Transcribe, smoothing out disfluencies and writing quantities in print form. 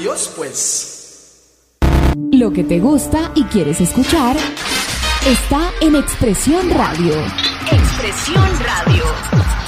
adiós pues. Lo que te gusta y quieres escuchar está en Expresión Radio. Expresión Radio.